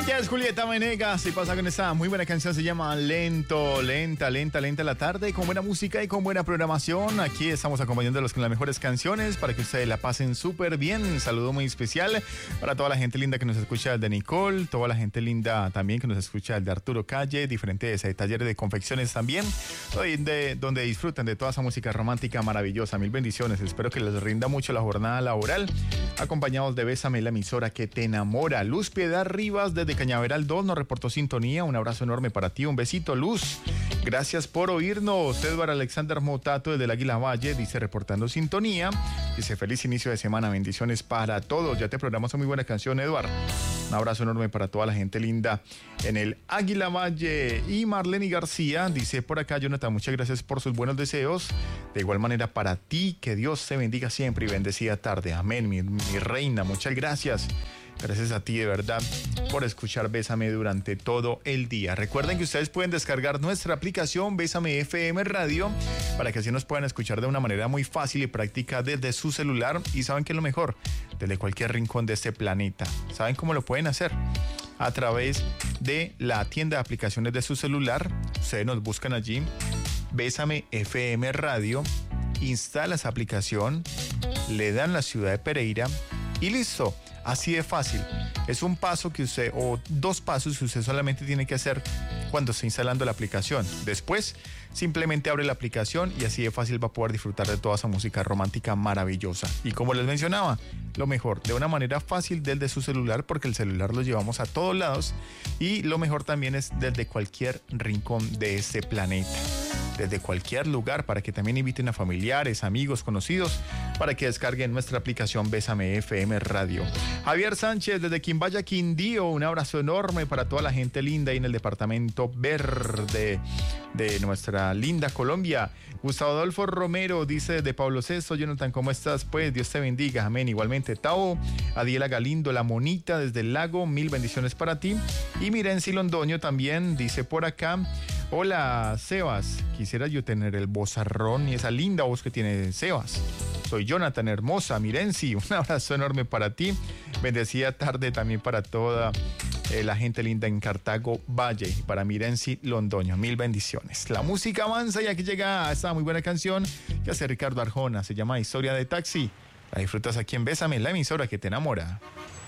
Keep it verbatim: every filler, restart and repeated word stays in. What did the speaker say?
Ella es Julieta Venegas y pasa con esta muy buena canción, se llama Lento, lenta, lenta, lenta la tarde, con buena música y con buena programación. Aquí estamos acompañándolos con las mejores canciones para que ustedes la pasen súper bien. Un saludo muy especial para toda la gente linda que nos escucha de Nicole, toda la gente linda también que nos escucha de Arturo Calle, diferentes eh, talleres de confecciones también, donde, donde disfrutan de toda esa música romántica maravillosa. Mil bendiciones, espero que les rinda mucho la jornada laboral, acompañados de Bésame, la emisora que te enamora. Luz Piedad Rivas desde Cañaveral dos nos reportó sintonía, un abrazo enorme para ti, un besito Luz, gracias por oírnos. Edward Alexander Motato desde el Águila Valle dice reportando sintonía, dice feliz inicio de semana, bendiciones para todos. Ya te programamos una muy buena canción, Edward, un abrazo enorme para toda la gente linda en el Águila Valle. Y Marlene García dice por acá, Jonathan, muchas gracias por sus buenos deseos, de igual manera para ti, que Dios te bendiga siempre y bendecida tarde, amén, mi, mi reina, muchas gracias. Gracias a ti de verdad por escuchar Bésame durante todo el día. Recuerden que ustedes pueden descargar nuestra aplicación Bésame F M Radio para que así nos puedan escuchar de una manera muy fácil y práctica desde su celular. Y saben que es lo mejor, desde cualquier rincón de este planeta. ¿Saben cómo lo pueden hacer? A través de la tienda de aplicaciones de su celular. Ustedes nos buscan allí, Bésame F M Radio, instala esa aplicación, le dan la ciudad de Pereira y listo. Así de fácil. Es un paso que usted, o dos pasos que usted solamente tiene que hacer cuando está instalando la aplicación. Después, simplemente abre la aplicación y así de fácil va a poder disfrutar de toda esa música romántica maravillosa. Y como les mencionaba, lo mejor, de una manera fácil desde su celular, porque el celular lo llevamos a todos lados. Y lo mejor también es desde cualquier rincón de este planeta, desde cualquier lugar, para que también inviten a familiares, amigos, conocidos, para que descarguen nuestra aplicación Bésame F M Radio. Javier Sánchez desde Quimbaya, Quindío, un abrazo enorme para toda la gente linda ahí en el departamento verde de nuestra linda Colombia. Gustavo Adolfo Romero dice de Pablo Sexto, Jonathan, ¿cómo estás? Pues Dios te bendiga, amén. Igualmente, Tao, Adiela Galindo, La Monita desde el Lago, mil bendiciones para ti. Y Mirenzi Londoño también dice por acá, hola Sebas, quisiera yo tener el vozarrón y esa linda voz que tiene Sebas. Soy Jonathan, hermosa, Mirenzi, un abrazo enorme para ti. Bendecida tarde también para toda eh, la gente linda en Cartago Valle y para Mirenzi Londoño, mil bendiciones. La música avanza y aquí llega esta muy buena canción que hace Ricardo Arjona, se llama Historia de Taxi. La disfrutas aquí en Bésame, la emisora que te enamora.